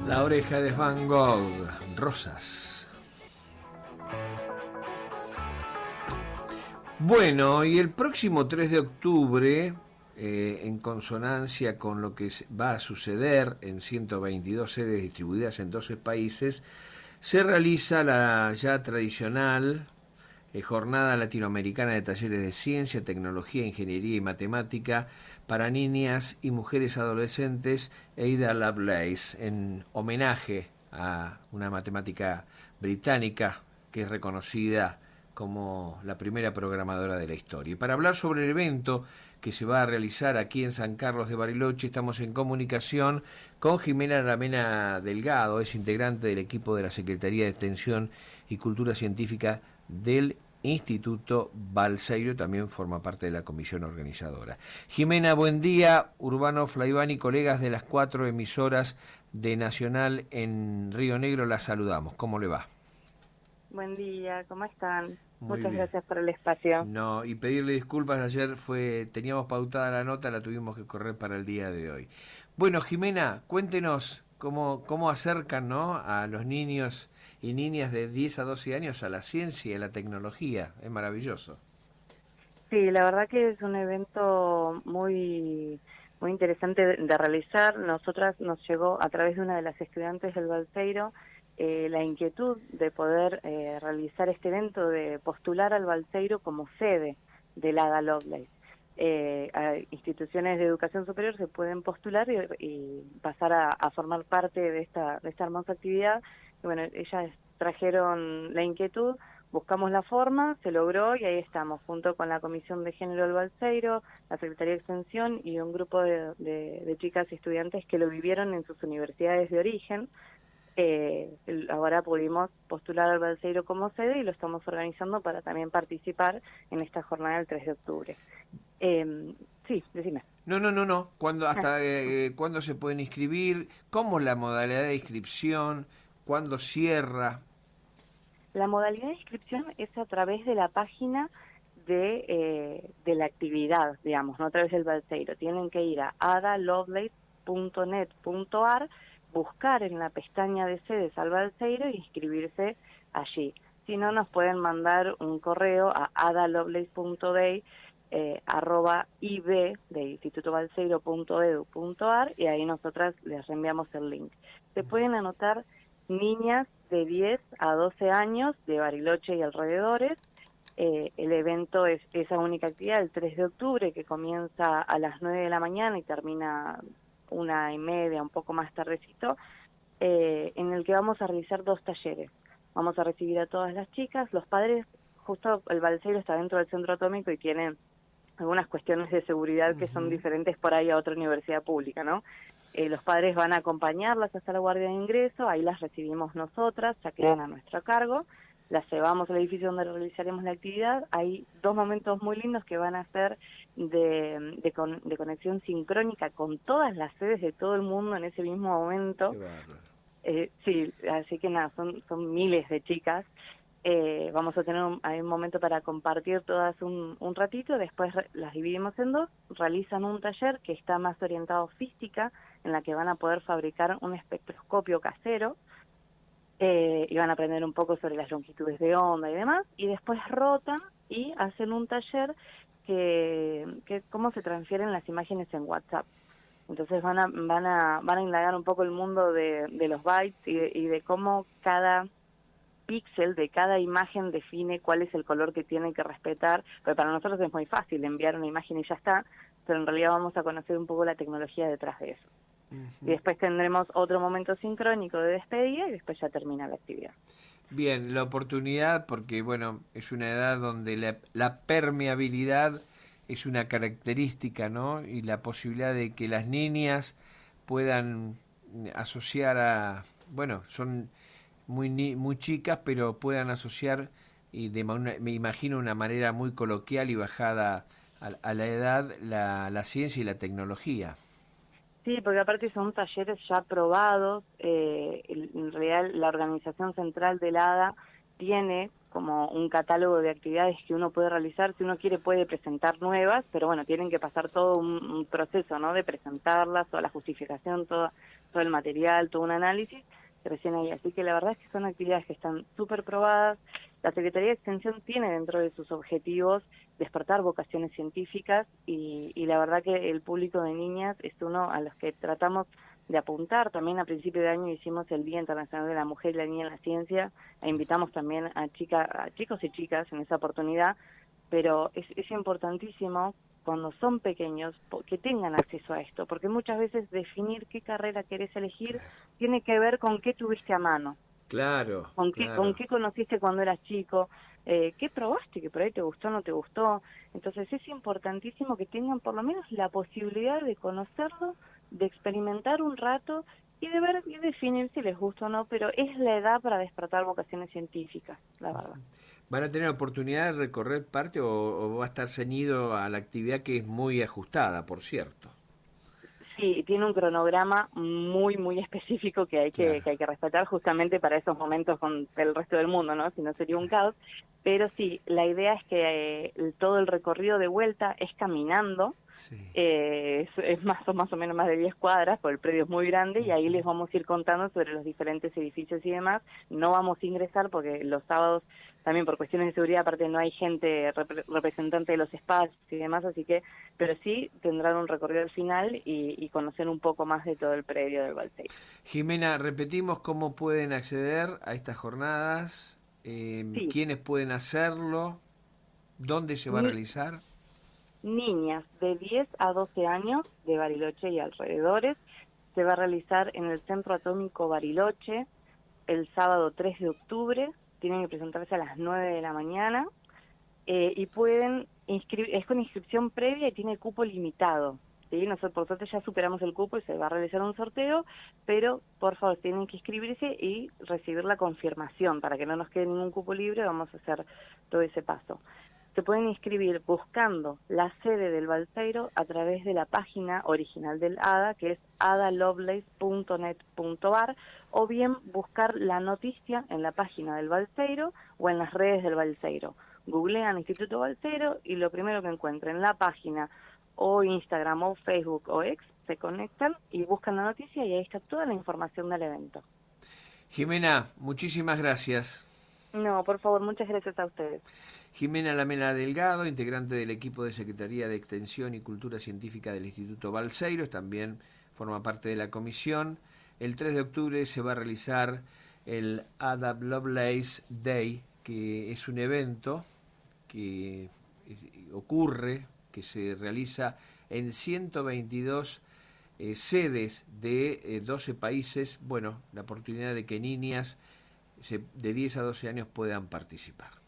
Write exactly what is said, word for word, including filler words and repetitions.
La oreja de Van Gogh, Rosas. Bueno, y el próximo tres de octubre, eh, en consonancia con lo que va a suceder en ciento veintidós sedes distribuidas en doce países, se realiza la ya tradicional eh, Jornada Latinoamericana de Talleres de Ciencia, Tecnología, Ingeniería y Matemática para niñas y mujeres adolescentes Ada Lovelace, en homenaje a una matemática británica que es reconocida como la primera programadora de la historia. Y para hablar sobre el evento que se va a realizar aquí en San Carlos de Bariloche, estamos en comunicación con Jimena Aramena Delgado, es integrante del equipo de la Secretaría de Extensión y Cultura Científica del Instituto Balseiro, también forma parte de la comisión organizadora. Jimena, buen día. Urbano Flaivani, colegas de las cuatro emisoras de Nacional en Río Negro, las saludamos. ¿Cómo le va? Buen día, ¿cómo están? Muy Muchas bien. gracias por el espacio. No, y pedirle disculpas, ayer fue teníamos pautada la nota, la tuvimos que correr para el día de hoy. Bueno, Jimena, cuéntenos cómo, cómo acercan, ¿no?, a los niños y niñas de diez a doce años a la ciencia y a la tecnología. Es maravilloso. Sí, la verdad que es un evento muy muy interesante de, de realizar. Nosotras nos llegó a través de una de las estudiantes del Balseiro eh, la inquietud de poder eh, realizar este evento, de postular al Balseiro como sede del Ada Lovelace. Eh, a instituciones de educación superior se pueden postular y, y pasar a, a formar parte de esta, de esta hermosa actividad. Y bueno, ellas trajeron la inquietud, buscamos la forma, se logró y ahí estamos, junto con la Comisión de Género del Balseiro, la Secretaría de Extensión y un grupo de, de, de chicas y estudiantes que lo vivieron en sus universidades de origen. Eh, ahora pudimos postular al Balseiro como sede y lo estamos organizando para también participar en esta jornada del tres de octubre. Eh, sí, decime. No, no, no, no. ¿Cuándo, hasta eh, cuándo se pueden inscribir? ¿Cómo es la modalidad de inscripción? ¿Cuándo cierra? La modalidad de inscripción es a través de la página de, eh, de la actividad, digamos, no a través del Balseiro. Tienen que ir a ada lovelace punto net punto ar, buscar en la pestaña de sedes al Balseiro e inscribirse allí. Si no, nos pueden mandar un correo a ada lovelace punto day eh, arroba ib de instituto balseiro punto edu punto ar y ahí nosotras les reenviamos el link. Se pueden anotar niñas de diez a doce años de Bariloche y alrededores. Eh, el evento es esa única actividad, el tres de octubre, que comienza a las nueve de la mañana y termina una y media, un poco más tardecito, eh, en el que vamos a realizar dos talleres. Vamos a recibir a todas las chicas, los padres, justo el Balseiro está dentro del centro atómico y tienen algunas cuestiones de seguridad que son diferentes por ahí a otra universidad pública, ¿no? Eh, los padres van a acompañarlas hasta la guardia de ingreso, ahí las recibimos nosotras, ya quedan a nuestro cargo, las llevamos al edificio donde realizaremos la actividad. Hay dos momentos muy lindos que van a ser de, de, con, de conexión sincrónica con todas las sedes de todo el mundo en ese mismo momento. Qué bárbaro. Eh, sí, así que nada, son, son miles de chicas. Eh, vamos a tener un, hay un momento para compartir todas un, un ratito, después re, las dividimos en dos, realizan un taller que está más orientado a física, en la que van a poder fabricar un espectroscopio casero, eh, y van a aprender un poco sobre las longitudes de onda y demás, y después rotan y hacen un taller que, que cómo se transfieren las imágenes en WhatsApp. Entonces van a, van a, van a indagar un poco el mundo de, de los bytes y de, y de cómo cada píxel de cada imagen define cuál es el color que tiene que respetar, pero para nosotros es muy fácil enviar una imagen y ya está, pero en realidad vamos a conocer un poco la tecnología detrás de eso. Uh-huh. Y después tendremos otro momento sincrónico de despedida y después ya termina la actividad. Bien, la oportunidad, porque bueno, es una edad donde la, la permeabilidad es una característica, ¿no? Y la posibilidad de que las niñas puedan asociar a, bueno, son muy muy chicas, pero puedan asociar, y de una, me imagino una manera muy coloquial y bajada a, a la edad, la, la ciencia y la tecnología. Sí, porque aparte son talleres ya probados. Eh, en realidad la organización central del ADA tiene como un catálogo de actividades que uno puede realizar. Si uno quiere puede presentar nuevas, pero bueno, tienen que pasar todo un, un proceso, ¿no?, de presentarlas, toda la justificación, toda todo el material, todo un análisis, recién ahí. Así que la verdad es que son actividades que están súper probadas. La Secretaría de Extensión tiene dentro de sus objetivos despertar vocaciones científicas y, y la verdad que el público de niñas es uno a los que tratamos de apuntar. También a principio de año hicimos el Día Internacional de la Mujer y la Niña en la Ciencia e invitamos también a, chica, a chicos y chicas en esa oportunidad, pero es, es importantísimo cuando son pequeños que tengan acceso a esto, porque muchas veces definir qué carrera querés elegir tiene que ver con qué tuviste a mano. Claro, ¿Con qué, claro. con qué conociste cuando eras chico? Eh, ¿Qué probaste? ¿Que por ahí te gustó o no te gustó? Entonces es importantísimo que tengan por lo menos la posibilidad de conocerlo, de experimentar un rato y de ver y definir si les gusta o no, pero es la edad para despertar vocaciones científicas, la verdad. ¿Van a tener oportunidad de recorrer parte o, o va a estar ceñido a la actividad que es muy ajustada, por cierto? Sí, tiene un cronograma muy, muy específico que hay que, Claro. que hay que respetar justamente para esos momentos con el resto del mundo, ¿no? Si no sería un caos. Pero sí, la idea es que eh, todo el recorrido de vuelta es caminando. Sí. Eh, es, es más o más o menos más de diez cuadras, porque el predio es muy grande y ahí les vamos a ir contando sobre los diferentes edificios y demás. No vamos a ingresar porque los sábados también por cuestiones de seguridad, aparte no hay gente rep representante de los espacios y demás, así que, pero sí tendrán un recorrido al final y, y conocer un poco más de todo el predio del Balseiro. Jimena, repetimos cómo pueden acceder a estas jornadas, eh, Sí, quiénes pueden hacerlo, dónde se va a ni, realizar. niñas de diez a doce años de Bariloche y alrededores, se va a realizar en el Centro Atómico Bariloche el sábado tres de octubre, tienen que presentarse a las nueve de la mañana eh, y pueden inscribir, es con inscripción previa y tiene cupo limitado. ¿Sí? Nosotros por suerte ya superamos el cupo y se va a realizar un sorteo, pero por favor tienen que inscribirse y recibir la confirmación para que no nos quede ningún cupo libre, vamos a hacer todo ese paso. Se pueden inscribir buscando la sede del Balseiro a través de la página original del A D A, que es ada lovelace punto net punto bar, o bien buscar la noticia en la página del Balseiro o en las redes del Balseiro. Googlean Instituto Balseiro y lo primero que encuentren, la página o Instagram o Facebook o X, se conectan y buscan la noticia y ahí está toda la información del evento. Jimena, muchísimas gracias. No, por favor, muchas gracias a ustedes. Jimena Lamela Delgado, integrante del equipo de Secretaría de Extensión y Cultura Científica del Instituto Balseiro, también forma parte de la comisión. El tres de octubre se va a realizar el Ada Lovelace Day, que es un evento que ocurre, que se realiza en ciento veintidós eh, sedes de eh, doce países. Bueno, la oportunidad de que niñas se, de diez a doce años puedan participar.